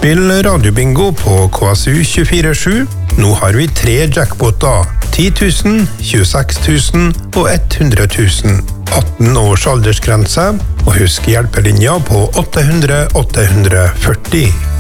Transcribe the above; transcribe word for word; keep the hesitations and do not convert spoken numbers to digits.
Spill radiobingo på K S U tjuefire sju. Nå har vi tre jackpoter. ti tusen, tjueseks tusen og hundre tusen. atten års aldersgrense, og husk hjelpelinja på åtte hundre åtte hundre førti.